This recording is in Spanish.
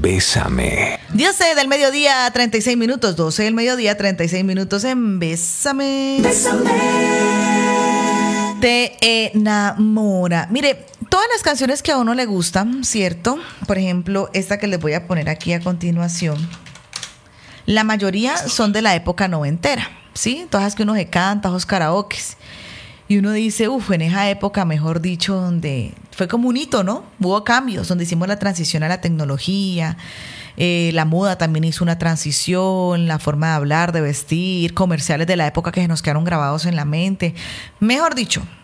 Bésame. 12 del mediodía, 36 minutos. 12 del mediodía, 36 minutos en Bésame. Bésame. Te enamora. Mire, todas las canciones que a uno le gustan, ¿cierto? Por ejemplo, esta que les voy a poner aquí a continuación. La mayoría son de la época noventera, ¿sí? Todas las que uno se canta, esos karaokes. Y uno dice, en esa época, mejor dicho, donde fue como un hito, ¿no? Hubo cambios, donde hicimos la transición a la tecnología, la moda también hizo una transición, la forma de hablar, de vestir, comerciales de la época que se nos quedaron grabados en la mente. Mejor dicho,